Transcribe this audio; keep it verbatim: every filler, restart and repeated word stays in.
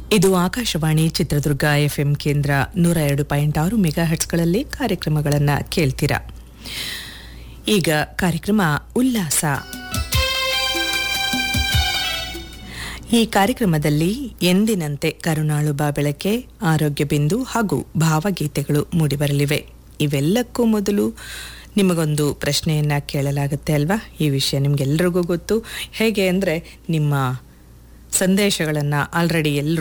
ಇದು ಆಕಾಶವಾಣಿ ಚಿತ್ರದುರ್ಗ ಎಫ್ಎಂ ಕೇಂದ್ರ ನೂರ ಎರಡು ಪಾಯಿಂಟ್ ಆರು ಮೆಗಾ ಹರ್ಟ್ಸ್ಗಳಲ್ಲಿ ಕಾರ್ಯಕ್ರಮಗಳನ್ನು ಕೇಳ್ತೀರಾ. ಈಗ ಕಾರ್ಯಕ್ರಮ ಉಲ್ಲಾಸ. ಈ ಕಾರ್ಯಕ್ರಮದಲ್ಲಿ ಎಂದಿನಂತೆ ಕರುಣಾಳು ಬಾ ಬೆಳಕೆ, ಆರೋಗ್ಯ ಬಿಂದು ಹಾಗೂ ಭಾವಗೀತೆಗಳು ಮೂಡಿಬರಲಿವೆ. ಇವೆಲ್ಲಕ್ಕೂ ಮೊದಲು ನಿಮಗೊಂದು ಪ್ರಶ್ನೆಯನ್ನು ಕೇಳಲಾಗುತ್ತೆ ಅಲ್ವಾ? ಈ ವಿಷಯ ನಿಮಗೆಲ್ಲರಿಗೂ ಗೊತ್ತು. ಹೇಗೆ ಅಂದರೆ, ನಿಮ್ಮ ಸಂದೇಶಗಳನ್ನು ಆಲ್ರೆಡಿ ಎಲ್ಲರೂ